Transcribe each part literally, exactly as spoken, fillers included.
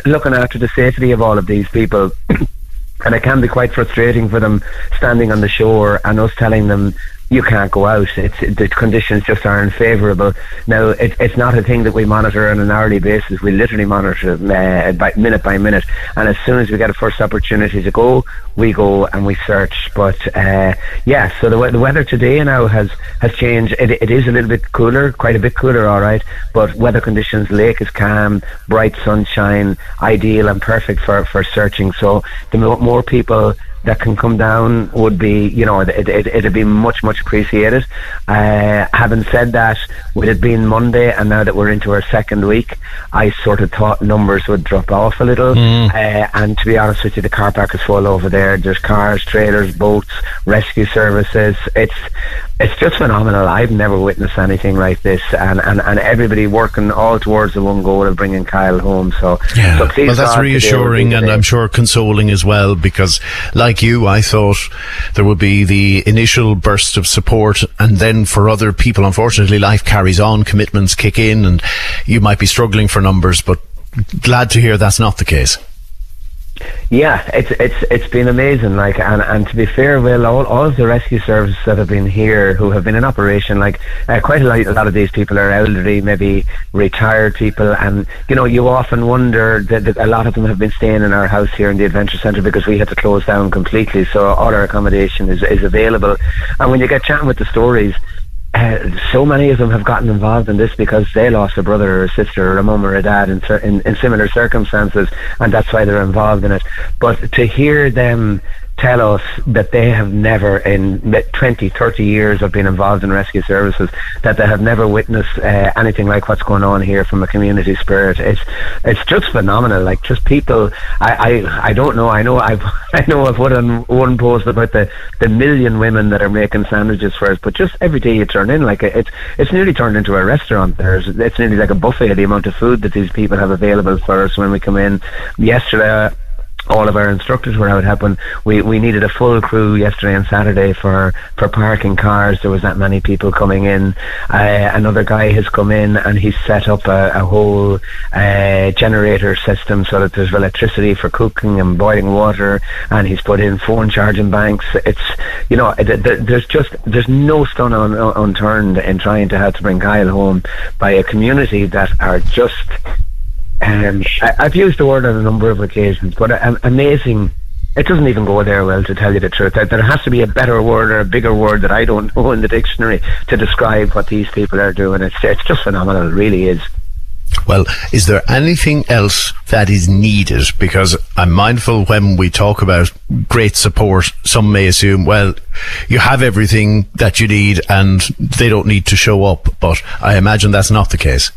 looking after the safety of all of these people. And it can be quite frustrating for them standing on the shore and us telling them, you can't go out. It's, the conditions just aren't favourable. Now, it, it's not a thing that we monitor on an hourly basis. We literally monitor uh, by, minute by minute. And as soon as we get a first opportunity to go, we go and we search. But uh, yeah, so the, the weather today now has, has changed. It, it is a little bit cooler, quite a bit cooler, all right. But weather conditions, lake is calm, bright sunshine, ideal and perfect for, for searching. So the more, more people that can come down would be, you know, it, it, it'd be much, much appreciated. Uh, having said that, with it being Monday and now that we're into our second week, I sort of thought numbers would drop off a little. Mm. Uh, and to be honest with you, the car park is full over there. There's cars, trailers, boats, rescue services. It's it's just phenomenal. I've never witnessed anything like this, and, and, and everybody working all towards the one goal of bringing Kyle home. So, yeah. so please, well, that's God, reassuring, and I'm sure consoling as well, because like you, I thought there would be the initial burst of support, and then for other people, unfortunately, life carries on, commitments kick in, and you might be struggling for numbers, but glad to hear that's not the case. Yeah, it's it's it's been amazing. Like, and, and to be fair, Will, all, all of the rescue services that have been here, who have been in operation, like uh, quite a lot, a lot of these people are elderly, maybe retired people, and you know, you often wonder that, that a lot of them have been staying in our house here in the Adventure Centre because we had to close down completely. So all our accommodation is is available, and when you get chatting with the stories. Uh, so many of them have gotten involved in this because they lost a brother or a sister or a mum or a dad in, in, in similar circumstances, and that's why they're involved in it. But to hear them tell us that they have never, in twenty, thirty years of being involved in rescue services, that they have never witnessed uh, anything like what's going on here from a community spirit. It's it's just phenomenal. Like, just people, I, I, I don't know, I know I've I know I've put on one post about the, the million women that are making sandwiches for us, but just every day you turn in, like, it's it's nearly turned into a restaurant. There's It's nearly like a buffet, the amount of food that these people have available for us when we come in. Yesterday, all of our instructors were out helping. We we needed a full crew yesterday and Saturday for, for parking cars. There was that many people coming in. Uh, another guy has come in and he's set up a, a whole uh, generator system so that there's electricity for cooking and boiling water, and he's put in phone charging banks. It's, you know, it, it, there's just there's no stone un, un, unturned in trying to help to bring Kyle home by a community that are just... Um, I, I've used the word on a number of occasions, but uh, amazing. It doesn't even go there, well, to tell you the truth. There has to be a better word or a bigger word that I don't know in the dictionary to describe what these people are doing. It's it's just phenomenal, it really is. Well, is there anything else that is needed? Because I'm mindful when we talk about great support, some may assume, well, you have everything that you need and they don't need to show up. But I imagine that's not the case.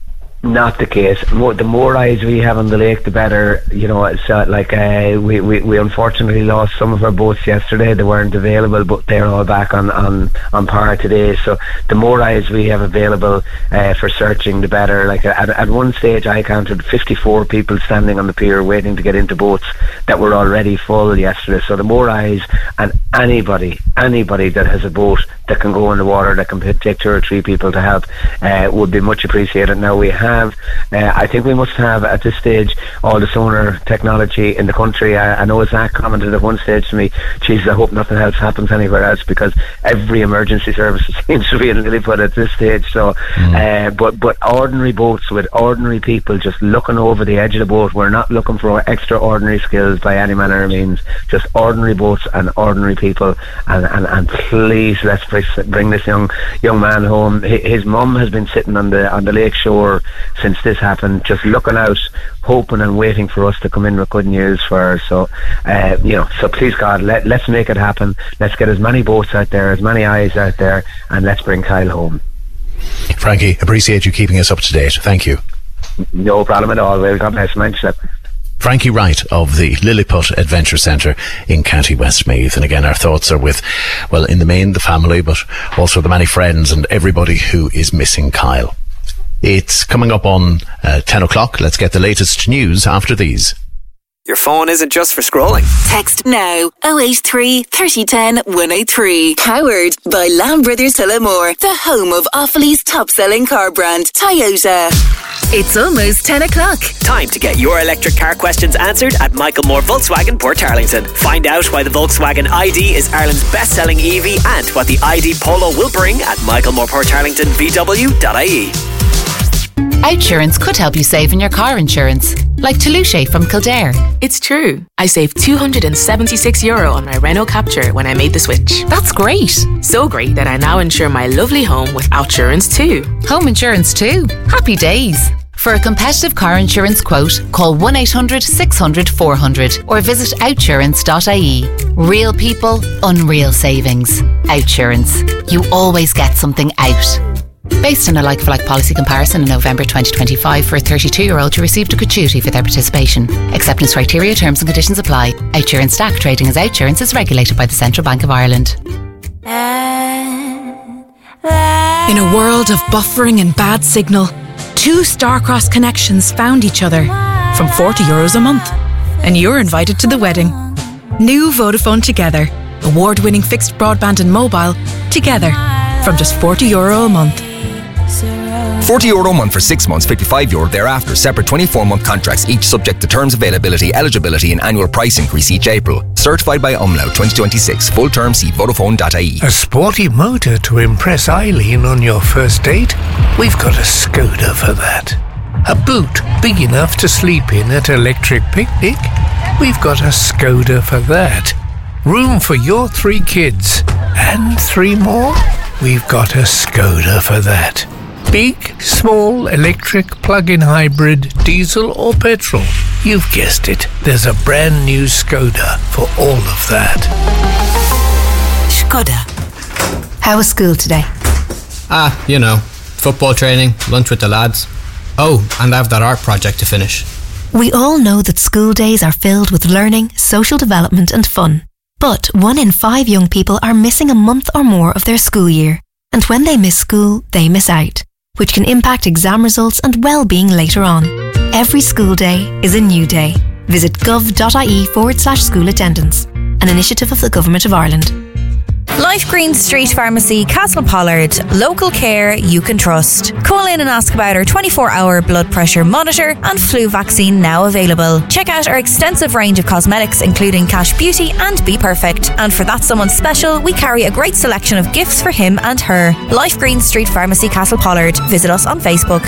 Not the case. More, the more eyes we have on the lake, the better. You know, it's uh, like uh, we, we we unfortunately lost some of our boats yesterday. They weren't available, but they're all back on on on par today. So the more eyes we have available uh, for searching, the better. Like at at one stage, I counted fifty-four people standing on the pier waiting to get into boats that were already full yesterday. So the more eyes, and anybody anybody that has a boat that can go in the water, that can take two or three people to help, uh, would be much appreciated. Now we have. Have, uh, I think we must have at this stage all the sonar technology in the country. I, I know Zach commented at one stage to me, "Jesus, I hope nothing else happens anywhere else," because every emergency service seems to be in Lilliput at this stage. So, mm. uh, but but ordinary boats with ordinary people just looking over the edge of the boat. We're not looking for extraordinary skills by any manner of means. Just ordinary boats and ordinary people. And and, and please, let's bring this young young man home. His mum has been sitting on the on the lake shore since this happened, just looking out, hoping and waiting for us to come in with good news for her. So, uh, you know, so please God, let, let's make it happen. Let's get as many boats out there, as many eyes out there, and let's bring Kyle home. Frankie, appreciate you keeping us up to date. Thank you. No problem at all. Well, God bless you. Frankie Wright of the Lilliput Adventure Centre in County Westmeath. And again, our thoughts are with, well, in the main, the family, but also the many friends and everybody who is missing Kyle. It's coming up on uh, ten o'clock. Let's get the latest news after these. Your phone isn't just for scrolling. Text now oh eight three, thirty ten, one oh three. Powered by Lamb Brothers Tullamore, the home of Offaly's top-selling car brand, Toyota. It's almost ten o'clock. Time to get your electric car questions answered at Michael Moore Volkswagen, Portarlington. Find out why the Volkswagen I D is Ireland's best-selling E V and what the I D Polo will bring at michael moore portarlington v w dot I E. Outsurance could help you save in your car insurance, like Toulouse from Kildare. It's true. I saved two hundred seventy-six euro on my Renault Captur when I made the switch. That's great. So great that I now insure my lovely home with Outsurance too. Home insurance too. Happy days. For a competitive car insurance quote, call one eight hundred, six hundred, four hundred or visit outsurance dot I E. Real people, unreal savings. Outsurance. You always get something out. Based on a like-for-like policy comparison in November twenty twenty-five for a thirty-two-year-old who received a gratuity for their participation. Acceptance criteria, terms and conditions apply. Outsurance Stack trading as Outsurance is regulated by the Central Bank of Ireland. In a world of buffering and bad signal, two Starcross connections found each other from forty euros a month. And you're invited to the wedding. New Vodafone Together. Award-winning fixed broadband and mobile together from just forty euro a month. forty euro a month for six months, fifty-five euro thereafter. Separate twenty-four month contracts, each subject to terms, availability, eligibility and annual price increase each April. Certified by Umlaut twenty twenty-six. Full term, see vodafone dot I E. A sporty motor to impress Eileen on your first date? We've got a Skoda for that. A boot big enough to sleep in at Electric Picnic? We've got a Skoda for that. Room for your three kids and three more? We've got a Skoda for that. Big, small, electric, plug-in hybrid, diesel or petrol. You've guessed it. There's a brand new Skoda for all of that. Skoda. How was school today? Ah, you know, football training, lunch with the lads. Oh, and I have that art project to finish. We all know that school days are filled with learning, social development and fun. But one in five young people are missing a month or more of their school year. And when they miss school, they miss out, which can impact exam results and well-being later on. Every school day is a new day. Visit gov.ie forward slash school attendance, an initiative of the Government of Ireland. Life Green Street Pharmacy, Castlepollard. Local care you can trust. Call in and ask about our twenty-four hour blood pressure monitor and flu vaccine now available. Check out our extensive range of cosmetics including Cash Beauty and Be Perfect. And for that someone special, we carry a great selection of gifts for him and her. Life Green Street Pharmacy, Castlepollard. Visit us on Facebook.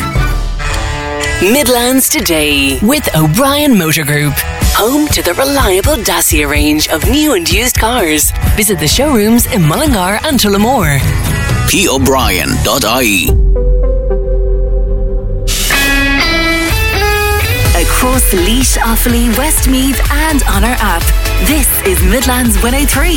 Midlands Today with O'Brien Motor Group. Home to the reliable Dacia range of new and used cars. Visit the showrooms in Mullingar and Tullamore. p o'brien dot I E. Across Laois, Offaly, Westmeath and on our app. This is Midlands one oh three.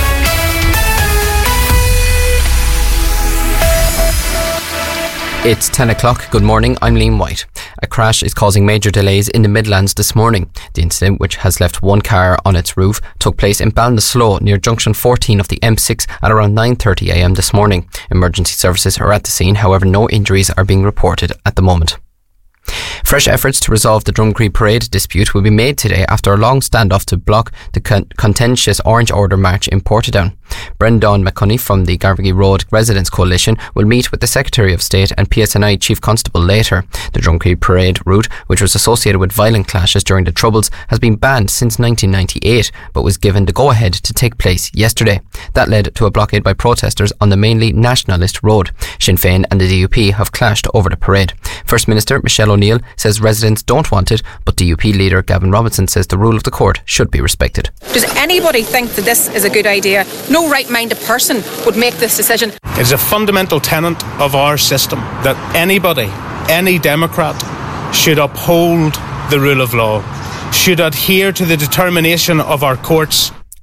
It's ten o'clock. Good morning, I'm Liam White. A crash is causing major delays in the Midlands this morning. The incident, which has left one car on its roof, took place in Ballinasloe near junction fourteen of the M six at around nine thirty a m this morning. Emergency services are at the scene, however no injuries are being reported at the moment. Fresh efforts to resolve the Drumcree Parade dispute will be made today after a long standoff to block the con- contentious Orange Order March in Portadown. Brendan McCunney from the Garvaghy Road Residents Coalition will meet with the Secretary of State and P S N I Chief Constable later. The Drumcree Parade route, which was associated with violent clashes during the Troubles, has been banned since nineteen ninety-eight, but was given the go-ahead to take place yesterday. That led to a blockade by protesters on the mainly nationalist road. Sinn Féin and the D U P have clashed over the parade. First Minister Michelle O'Neill says residents don't want it, but D U P leader Gavin Robinson says the rule of the court should be respected. Does anybody think that this is a good idea? No right-minded person would make this decision. It's a fundamental tenet of our system that anybody, any Democrat, should uphold the rule of law, should adhere to the determination of our courts.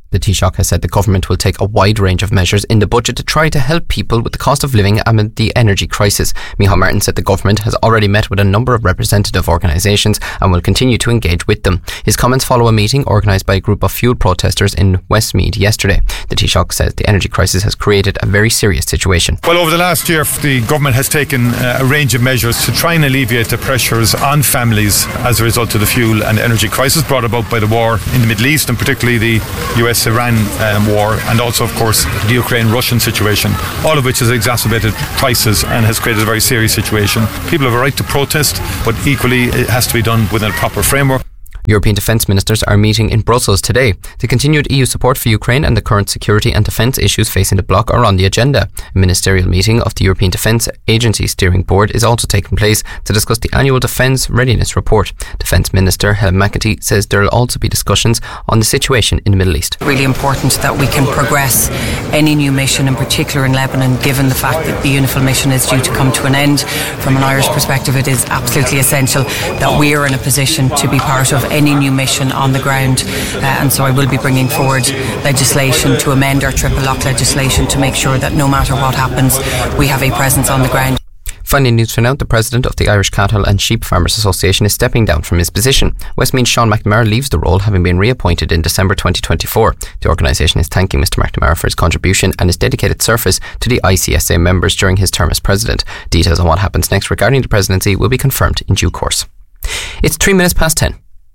The Taoiseach has said the government will take a wide range of measures in the budget to try to help people with the cost of living amid the energy crisis. Micheál Martin said the government has already met with a number of representative organisations and will continue to engage with them. His comments follow a meeting organised by a group of fuel protesters in Westmeath yesterday. The Taoiseach says the energy crisis has created a very serious situation. Well, over the last year, the government has taken uh, a range of measures to try and alleviate the pressures on families as a result of the fuel and energy crisis brought about by the war in the Middle East, and particularly the U S Iran um, war, and also, of course, the Ukraine-Russian situation, all of which has exacerbated prices and has created a very serious situation. People have a right to protest, but equally it has to be done within a proper framework. European defence ministers are meeting in Brussels today. The continued E U support for Ukraine and the current security and defence issues facing the bloc are on the agenda. A ministerial meeting of the European Defence Agency Steering Board is also taking place to discuss the annual Defence Readiness Report. Defence Minister Helen McEntee says there will also be discussions on the situation in the Middle East. Really important that we can progress any new mission, in particular in Lebanon, given the fact that the UNIFIL mission is due to come to an end. From an Irish perspective, it is absolutely essential that we are in a position to be part of any new mission on the ground, uh, and so I will be bringing forward legislation to amend our triple lock legislation to make sure that no matter what happens, we have a presence on the ground. Finally, news to note, the president of the Irish Cattle and Sheep Farmers Association is stepping down from his position. Westmeath's Sean McNamara leaves the role, having been reappointed in December twenty twenty-four. The organisation is thanking Mr McNamara for his contribution and his dedicated service to the I C S A members during his term as president. Details on what happens next regarding the presidency will be confirmed in due course. It's three minutes past ten.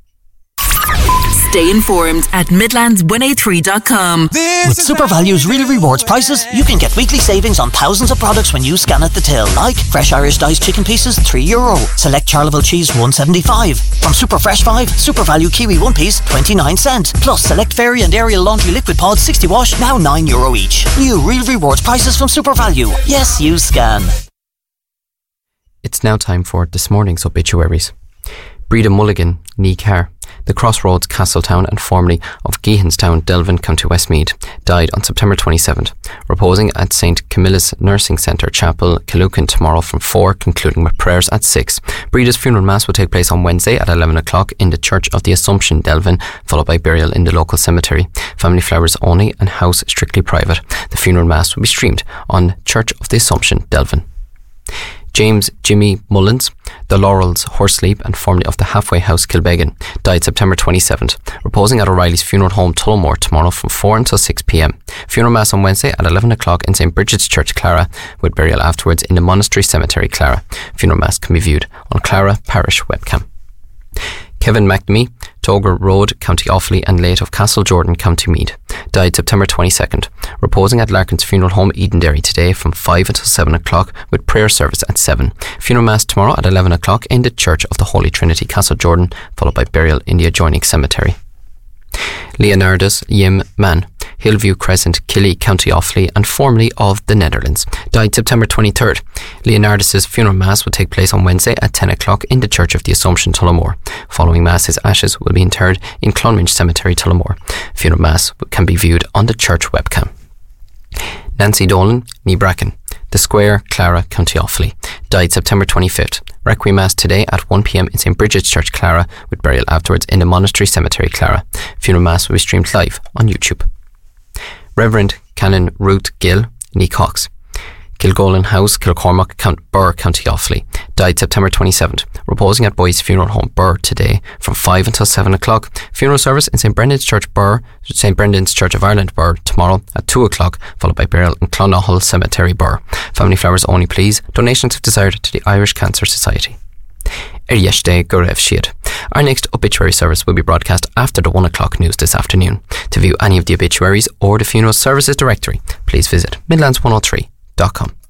Stay informed at Midlands one oh three dot com. With SuperValue's Real Rewards prices, you can get weekly savings on thousands of products when you scan at the till, like fresh Irish diced chicken pieces, three euro. Select Charleville cheese, one seventy-five. From Super Fresh five, SuperValue kiwi one piece, twenty-nine cent. Plus select Fairy and Ariel laundry liquid pods, sixty wash, now nine euro each. New Real Rewards prices from SuperValue. Yes, you scan. It's now time for this morning's obituaries. Breda Mulligan, Nee Carr, The Crossroads, Castletown, and formerly of Geehanstown, Delvin, County Westmeath, died on September twenty-seventh, reposing at Saint Camilla's Nursing Centre Chapel, Killucan, tomorrow from four, concluding with prayers at six. Breda's funeral mass will take place on Wednesday at eleven o'clock in the Church of the Assumption, Delvin, followed by burial in the local cemetery. Family flowers only and house strictly private. The funeral mass will be streamed on Church of the Assumption, Delvin. James Jimmy Mullins, The Laurels, Horseleap, and formerly of the Halfway House, Kilbeggan, died September twenty-seventh, reposing at O'Reilly's funeral home, Tullamore, tomorrow from four until six p.m. Funeral mass on Wednesday at eleven o'clock in Saint Bridget's Church, Clara, with burial afterwards in the Monastery Cemetery, Clara. Funeral mass can be viewed on Clara Parish webcam. Kevin McNamee, Toger Road, County Offaly, and late of Castle Jordan, County Meath, died September twenty-second, reposing at Larkin's funeral home, Edenderry, today from five until seven o'clock, with prayer service at seven. Funeral mass tomorrow at eleven o'clock in the Church of the Holy Trinity, Castle Jordan, followed by burial in the adjoining cemetery. Leonardus Yim Mann, Hillview Crescent, Killy, County Offaly, and formerly of the Netherlands, died September twenty-third. Leonardus's funeral mass will take place on Wednesday at ten o'clock in the Church of the Assumption, Tullamore. Following mass, his ashes will be interred in Clonminch Cemetery, Tullamore. Funeral mass can be viewed on the church webcam. Nancy Dolan, Nee Bracken, The Square, Clara, County Offaly, died September twenty-fifth. Requiem Mass today at one p.m. in Saint Bridget's Church, Clara, with burial afterwards in the Monastery Cemetery, Clara. Funeral Mass will be streamed live on YouTube. Reverend Canon Ruth Gill, Nee Cox, Kilgolan House, Kilcormac, Count Burr, County Offaly, died September twenty-seventh, reposing at Boy's Funeral Home, Burr, today from five until seven o'clock. Funeral service in Saint Brendan's Church, Burr, Saint Brendan's Church of Ireland, Burr, tomorrow at two o'clock, followed by burial in Clonahall Cemetery, Burr. Family flowers only, please. Donations if desired to the Irish Cancer Society. Er yesterday, go raibh siad. Our next obituary service will be broadcast after the one o'clock news this afternoon. To view any of the obituaries or the funeral services directory, please visit midlands one oh three dot com.